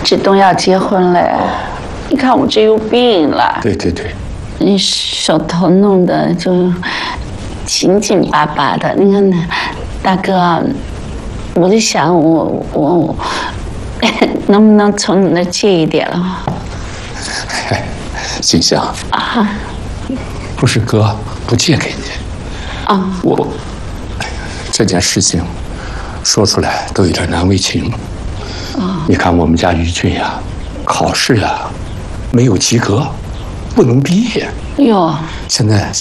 这东要结婚了，你看我这又病了。 对对对， 你手头弄得就紧紧巴巴的。你看，大哥，我就想我能不能从你那借一点了？ 静香啊， 不是哥不借给你啊， 这件事情说出来都有点难为情。你看我们家于俊呀，考试呀没有及格，不能毕业。 哟， 现在